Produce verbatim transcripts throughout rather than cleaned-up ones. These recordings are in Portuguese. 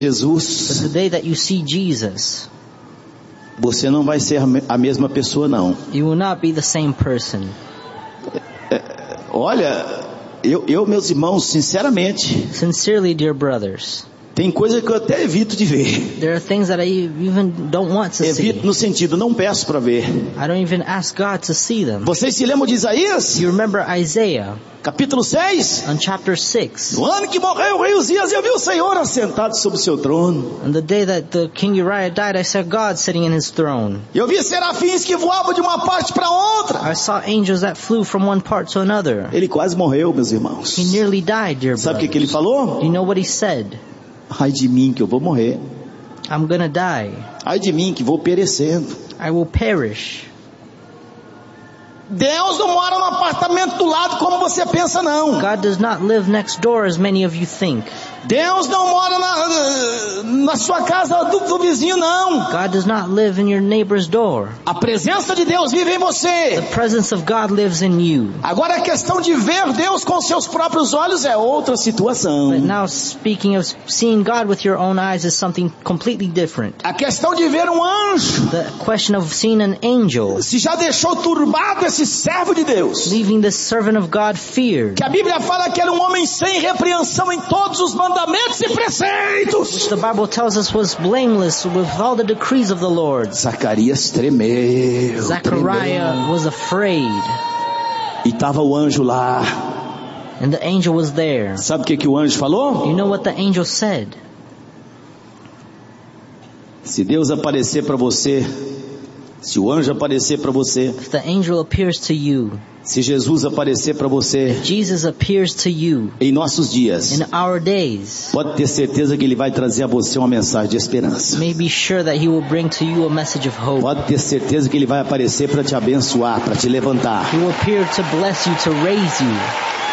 Jesus, But the day that you see Jesus, você não vai ser a mesma pessoa, não. you will not be the same person. Olha, eu, eu meus irmãos, sinceramente, Sincerely, dear brothers, tem coisa que eu até evito de ver. there are things that I even don't want to see. Evito no sentido, não peço para ver. I don't even ask God to see them. Vocês se lembram de Isaías? You remember Isaiah Capítulo seis? on chapter six, No ano que morreu o rei Uzias, eu vi o Senhor assentado sobre o seu trono. on the day that the King Uriah died, I saw God sitting in his throne. Eu vi serafins que voavam de uma parte para outra. I saw angels that flew from one part to another. Ele quase morreu, meus irmãos. He nearly died, dear Sabe o que, que ele brothers. falou? You know what he said? Ai de mim que eu vou morrer. I'm gonna die. Ai de mim que vou perecendo. I will perish. Deus não mora no apartamento do lado como você pensa, não. God does not live next door as many of you think. Deus não mora na, na sua casa do, do vizinho, não. God does not live in your neighbor's door. A presença de Deus vive em The você. presence of God lives in you. Agora a questão de ver Deus com seus próprios olhos é outra situação. But now speaking of seeing God with your own eyes is something completely different. A questão de ver um anjo. The question of seeing an angel, Se já deixou turbado esse servo de Deus, leaving this servant of God feared. que a Bíblia fala que era um homem sem repreensão em todos os mandamentos e preceitos. The Bible tells us was blameless with all the decrees of the Lord. Zacarias tremeu, Zechariah tremeu. was afraid, E estava o anjo lá. and the angel was there. Sabe o que, que o anjo falou? You know what the angel said? Se Deus aparecer para você, se o anjo aparecer para você, If the angel appears to you, se Jesus aparecer para você, Jesus appears to you em nossos dias, in our days, pode ter certeza que Ele vai trazer a você uma mensagem de esperança. may be sure that he will bring to you a message of hope. Pode ter certeza que Ele vai aparecer para te abençoar, para te levantar. He will appear to bless you, to raise you.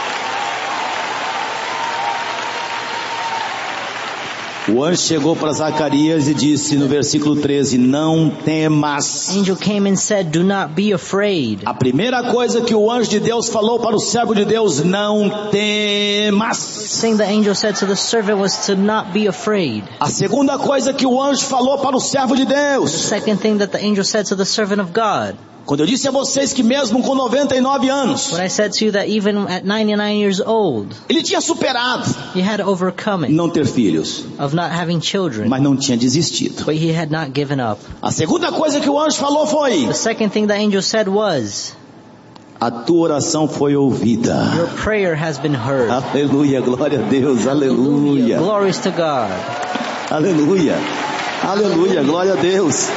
O anjo chegou para Zacarias e disse no versículo treze, não temas. Angel came and said, do not be afraid. A primeira coisa que o anjo de Deus falou para o servo de Deus, não temas. Thing the angel said to the servant was to not be afraid. A segunda coisa que o anjo falou para o servo de Deus, Second thing that the angel said to the servant of God, quando eu disse a vocês que mesmo com noventa e nove anos, when I said to you that even at ninety-nine years old, ele tinha superado he had overcome it, não ter filhos, of not having children, mas não tinha desistido. but he had not given up. A segunda coisa que o anjo falou foi, The second thing the angel said was, a tua oração foi ouvida. your prayer has been heard. Aleluia, glória a Deus, aleluia, Glories to God. aleluia, aleluia, glória a Deus.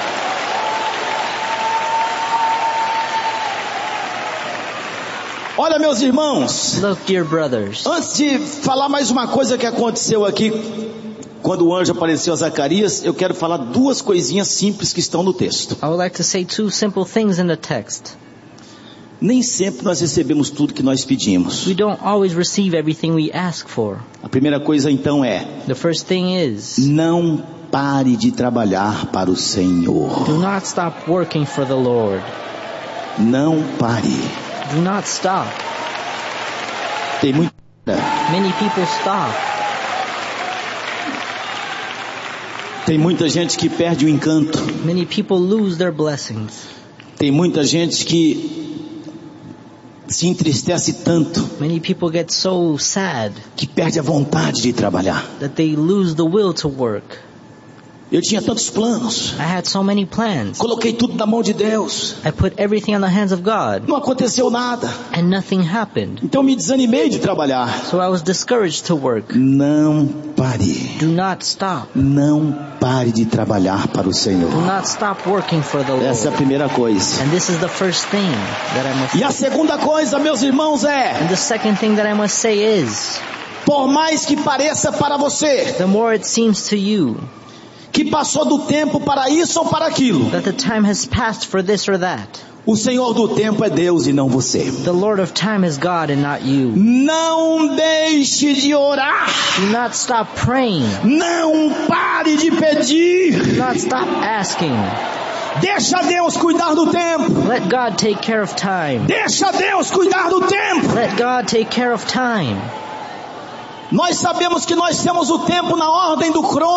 Olha, meus irmãos, Look, dear brothers, antes de falar mais uma coisa que aconteceu aqui, quando o anjo apareceu a Zacarias, eu quero falar duas coisinhas simples que estão no texto. I would like to say two simple things in the text. Nem sempre nós recebemos tudo que nós pedimos. We don't always receive everything we ask for. A primeira coisa então é, The first thing is, não pare de trabalhar para o Senhor. do not stop working for the Lord. Não pare. Do not stop. Tem muita, Many people stop. tem muita gente que perde o encanto. Many people lose their blessings. Tem muita gente que se entristece tanto Many people get so sad que perde a vontade de trabalhar. that they lose the will to work. Eu tinha tantos planos. I had so many plans. Coloquei tudo na mão de Deus. I put everything on the hands of God, Não aconteceu nada. and nothing happened. Então me desanimei de trabalhar. So I was discouraged to work. Não pare. Do not stop. Não pare de trabalhar para o Senhor. Do not stop working for the Essa é a Lord. primeira coisa. And this is the first thing that I must E a segunda coisa, meus irmãos, é, And the second thing that I must say is, por mais que pareça para você the more it seems to you que passou do tempo para isso ou para aquilo, that the time has passed for this or that, o Senhor do tempo é Deus e não você. the Lord of time is God and not you. Não deixe de orar. Do not stop praying. Não pare de pedir. Do not stop asking. Deixa Deus cuidar do tempo. Let God take care of time. Deixa Deus cuidar do tempo. Let God take care of time. Nós sabemos que nós temos o tempo na ordem do crono.